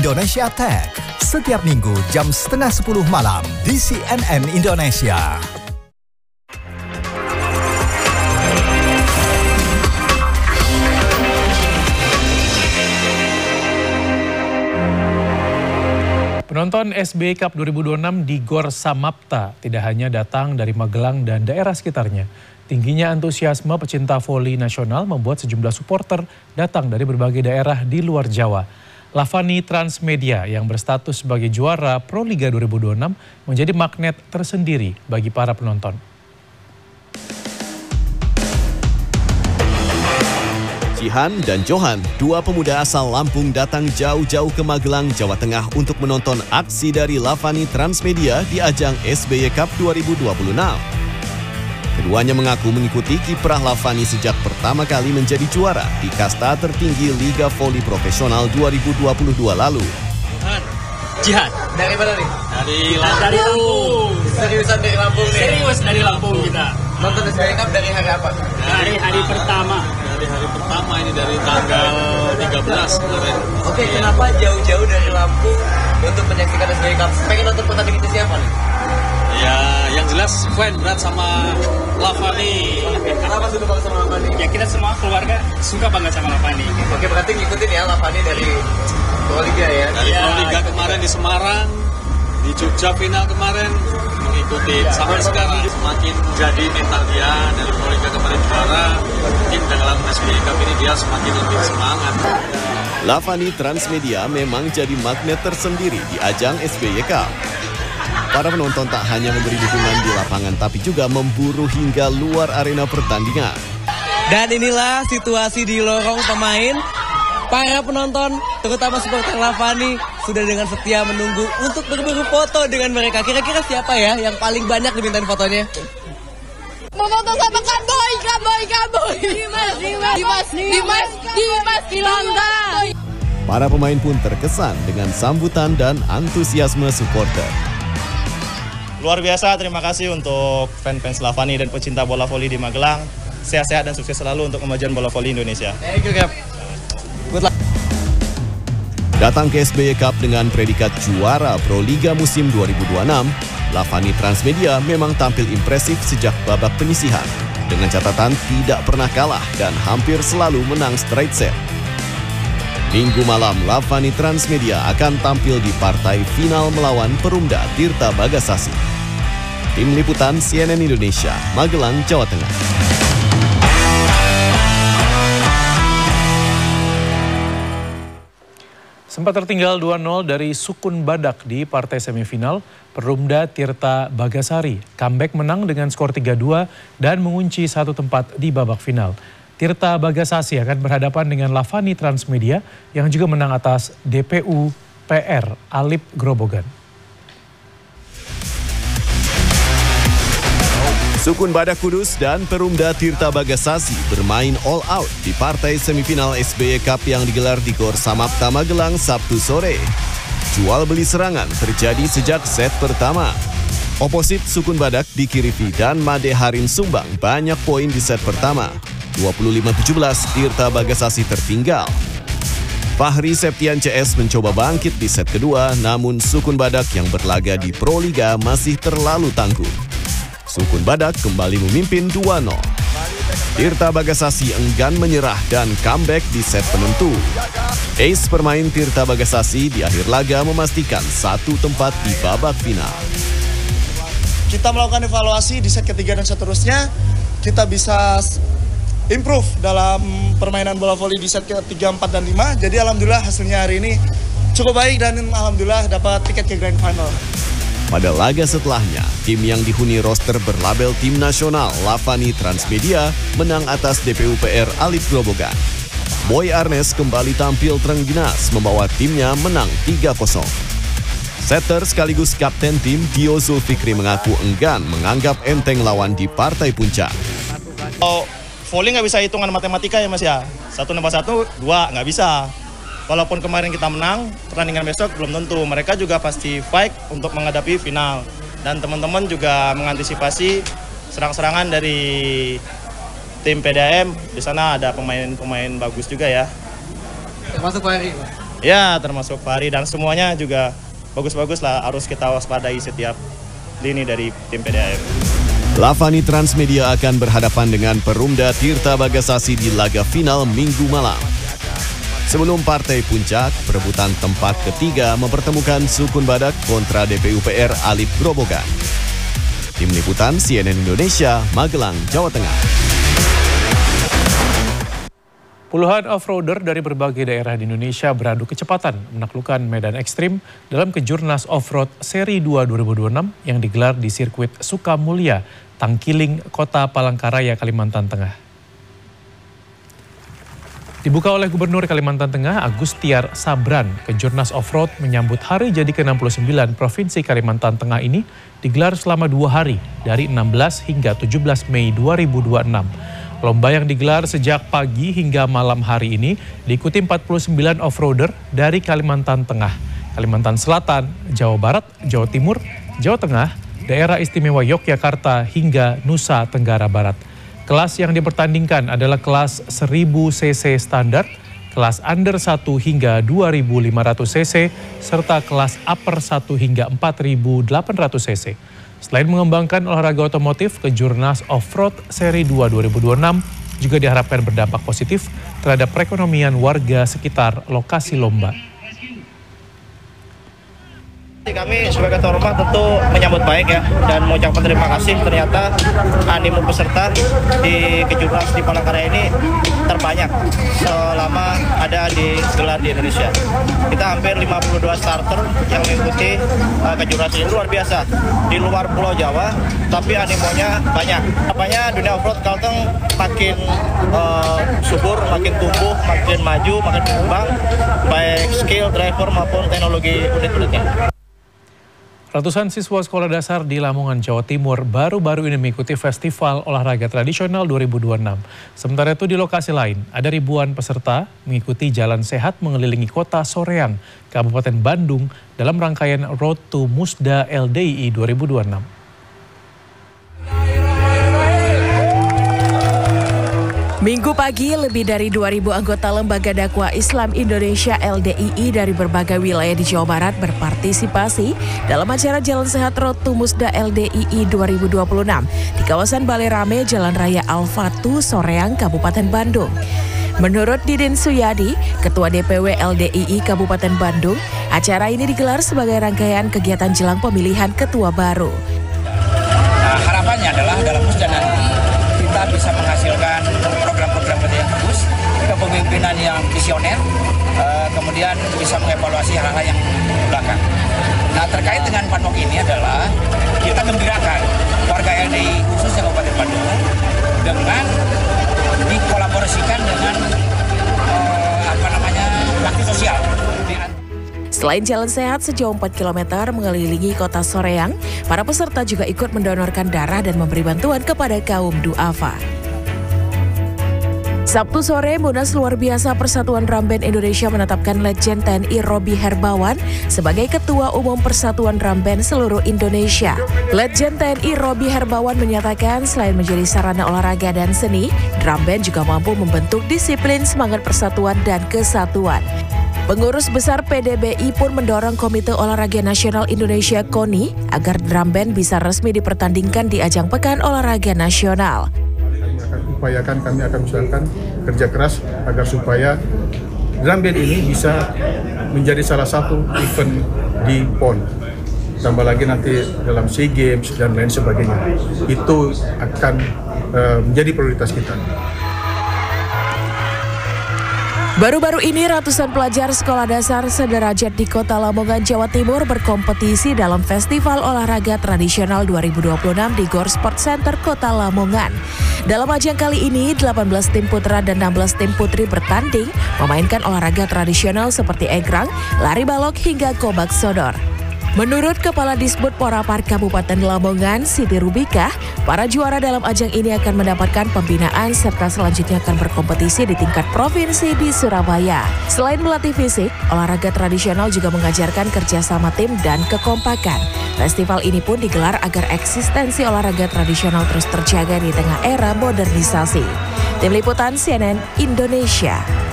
Indonesia Tech. Setiap minggu jam 9:30 malam di CNN Indonesia. Penonton SBY Cup 2026 di Gor Samapta tidak hanya datang dari Magelang dan daerah sekitarnya. Tingginya antusiasme pecinta voli nasional membuat sejumlah supporter datang dari berbagai daerah di luar Jawa. Lavani Transmedia yang berstatus sebagai juara Pro Liga 2026 menjadi magnet tersendiri bagi para penonton. Jihan dan Johan, dua pemuda asal Lampung datang jauh-jauh ke Magelang, Jawa Tengah untuk menonton aksi dari Lavani Transmedia di ajang SBY Cup 2026. Keduanya mengaku mengikuti kiprah Lavani sejak pertama kali menjadi juara di kasta tertinggi Liga Voli Profesional 2022 lalu. Jihan. Dari mana nih? Dari Lampung. Seriusan dari Lampung nih? Serius dari Lampung kita. Nonton SBY Cup dari hari apa? Dari hari pertama. Dari hari pertama ini dari tanggal 13 kemarin. Oke, kenapa jauh-jauh dari Lampung untuk menyaksikan SBY Cup? Pengen nonton pertandingan itu siapa nih? Ya, yang jelas fan berat sama Lavani. Kenapa suka banget sama Lavani? Ya kita semua keluarga suka banget sama Lavani. Oke, berarti ngikutin ya Lavani dari Pro Liga ya? Dari Pro Liga kemarin di Semarang, di Jogja final kemarin, mengikuti sampai sekarang. Semakin jadi mental dia dari Pro Liga kemarin juara, mungkin dalam SBY Cup ini dia semakin lebih semangat. Lavani Transmedia memang jadi magnet tersendiri di ajang SBY Cup. Para penonton tak hanya memberi dukungan di lapangan tapi juga memburu hingga luar arena pertandingan. Dan inilah situasi di lorong pemain. Para penonton, terutama supporter Lavani, sudah dengan setia menunggu untuk berburu foto dengan mereka. Kira-kira siapa ya yang paling banyak dimintain fotonya? Mau foto sama Kaboy. Dimas Kilonda. Para pemain pun terkesan dengan sambutan dan antusiasme supporter. Luar biasa, terima kasih untuk fans Lavani dan pecinta bola voli di Magelang. Sehat-sehat dan sukses selalu untuk kemajuan bola voli Indonesia. Thank you, Cap. Good luck. Datang ke SBY Cup dengan predikat juara Pro Liga musim 2026, Lavani Transmedia memang tampil impresif sejak babak penyisihan. Dengan catatan tidak pernah kalah dan hampir selalu menang straight set. Minggu malam, Lavani Transmedia akan tampil di partai final melawan Perumda Tirta Bagasasi. Tim Liputan CNN Indonesia, Magelang, Jawa Tengah. Sempat tertinggal 2-0 dari Sukun Badak di partai semifinal, Perumda Tirta Bagasari comeback menang dengan skor 3-2 dan mengunci satu tempat di babak final. Tirta Bagasasi akan berhadapan dengan Lavani Transmedia yang juga menang atas DPU PR Alip Grobogan. Sukun Badak Kudus dan Perumda Tirta Bagasasi bermain all out di partai semifinal SBY Cup yang digelar di Gor Samapta Magelang Sabtu sore. Jual beli serangan terjadi sejak set pertama. Oposit Sukun Badak Diki Rifi dan Made Harin sumbang banyak poin di set pertama. 25-17 Tirta Bagasasi tertinggal. Fahri Septian CS mencoba bangkit di set kedua, namun Sukun Badak yang berlaga di Pro Liga masih terlalu tangguh. Sukun Badak kembali memimpin 2-0. Tirta Bagasasi enggan menyerah dan comeback di set penentu. Ace permain Tirta Bagasasi di akhir laga memastikan satu tempat di babak final. Kita melakukan evaluasi di set ketiga dan seterusnya, kita bisa improve dalam permainan bola voli di set ketiga, 4, dan 5. Jadi alhamdulillah hasilnya hari ini cukup baik dan alhamdulillah dapat tiket ke Grand Final. Pada laga setelahnya, tim yang dihuni roster berlabel tim nasional Lavani Transmedia menang atas DPU PR Alip Grobogan. Boy Arnes kembali tampil terengginas membawa timnya menang 3-0. Setter sekaligus kapten tim Dio Zulfikri mengaku enggan menganggap enteng lawan di partai puncak. Kalau volley nggak bisa hitungan matematika ya Mas ya. 1 nambah 1, 2 nggak bisa. Walaupun kemarin kita menang, pertandingan besok belum tentu. Mereka juga pasti fight untuk menghadapi final. Dan teman-teman juga mengantisipasi serang-serangan dari tim PDAM. Di sana ada pemain-pemain bagus juga ya. Termasuk Fahri? Ya, termasuk Fahri dan semuanya juga bagus-bagus lah, harus kita waspadai setiap lini dari tim PDAM. Lavani Transmedia akan berhadapan dengan Perumda Tirta Bagasasi di laga final Minggu malam. Sebelum partai puncak, perebutan tempat ketiga mempertemukan Sukun Badak kontra DPUPR Alif Grobogan. Tim Liputan CNN Indonesia, Magelang, Jawa Tengah. Puluhan off-roader dari berbagai daerah di Indonesia beradu kecepatan menaklukkan medan ekstrim dalam Kejurnas Off-Road Seri 2 2026 yang digelar di sirkuit Sukamulya, Tangkiling, Kota Palangkaraya, Kalimantan Tengah. Dibuka oleh Gubernur Kalimantan Tengah, Agustiar Sabran, Kejurnas Off-Road menyambut hari jadi ke-69 Provinsi Kalimantan Tengah ini digelar selama 2 hari dari 16 hingga 17 Mei 2026. Lomba yang digelar sejak pagi hingga malam hari ini diikuti 49 off-roader dari Kalimantan Tengah, Kalimantan Selatan, Jawa Barat, Jawa Timur, Jawa Tengah, Daerah Istimewa Yogyakarta hingga Nusa Tenggara Barat. Kelas yang dipertandingkan adalah kelas 1000 cc standar, kelas under 1 hingga 2500 cc, serta kelas upper 1 hingga 4800 cc. Selain mengembangkan olahraga otomotif, Kejurnas Off-Road Seri 2 2026 juga diharapkan berdampak positif terhadap perekonomian warga sekitar lokasi lomba. Kami sebagai tuan rumah tentu menyambut baik ya dan mengucapkan terima kasih. Ternyata animo peserta di Kejurnas di Palangkaraya ini terbanyak selama ada di gelar di Indonesia. Kita hampir 52 starter yang mengikuti Kejurnas ini, luar biasa. Di luar Pulau Jawa, tapi animonya banyak. Apanya dunia off-road Kalteng makin subur, makin tumbuh, makin maju, makin berkembang, baik skill driver maupun teknologi unit-unitnya. Ratusan siswa sekolah dasar di Lamongan, Jawa Timur baru-baru ini mengikuti Festival Olahraga Tradisional 2026. Sementara itu di lokasi lain, ada ribuan peserta mengikuti jalan sehat mengelilingi kota Soreang, Kabupaten Bandung dalam rangkaian Road to Musda LDII 2026. Minggu pagi, lebih dari 2.000 anggota Lembaga Dakwah Islam Indonesia LDII dari berbagai wilayah di Jawa Barat berpartisipasi dalam acara Jalan Sehat Road to Musda LDII 2026 di kawasan Balai Rame Jalan Raya Al-Fatu, Soreang, Kabupaten Bandung. Menurut Didin Suyadi, Ketua DPW LDII Kabupaten Bandung, acara ini digelar sebagai rangkaian kegiatan jelang pemilihan ketua baru. Nah, harapannya adalah dalam musda nanti kita bisa menghasilkan program-program yang bagus, kepemimpinan yang visioner, kemudian bisa mengevaluasi hal-hal yang belakang. Nah, terkait dengan Panmok ini adalah kita gembirakan warga LDII khususnya Kabupaten Bandung dengan dikolaborasikan dengan bakti sosial. Selain jalan sehat sejauh 4 km mengelilingi kota Soreang, para peserta juga ikut mendonorkan darah dan memberi bantuan kepada kaum duafa. Sabtu sore, Munas Luar Biasa Persatuan Drum Band Indonesia menetapkan Letjen TNI Roby Herbawan sebagai Ketua Umum Persatuan Drum Band seluruh Indonesia. Letjen TNI Roby Herbawan menyatakan selain menjadi sarana olahraga dan seni, drum band juga mampu membentuk disiplin semangat persatuan dan kesatuan. Pengurus Besar PDBI pun mendorong Komite Olahraga Nasional Indonesia KONI agar drum band bisa resmi dipertandingkan di ajang Pekan Olahraga Nasional. Kami akan usahakan kerja keras agar supaya drum band ini bisa menjadi salah satu event di PON. Tambah lagi nanti dalam SEA Games dan lain sebagainya. Itu akan menjadi prioritas kita. Baru-baru ini ratusan pelajar sekolah dasar sederajat di Kota Lamongan, Jawa Timur berkompetisi dalam Festival Olahraga Tradisional 2026 di Gor Sport Center Kota Lamongan. Dalam ajang kali ini, 18 tim putra dan 16 tim putri bertanding memainkan olahraga tradisional seperti egrang, lari balok hingga kobak sodor. Menurut Kepala Disbud Porapar Kabupaten Lamongan, Siti Rubika, para juara dalam ajang ini akan mendapatkan pembinaan serta selanjutnya akan berkompetisi di tingkat provinsi di Surabaya. Selain melatih fisik, olahraga tradisional juga mengajarkan kerjasama tim dan kekompakan. Festival ini pun digelar agar eksistensi olahraga tradisional terus terjaga di tengah era modernisasi. Tim Liputan CNN Indonesia.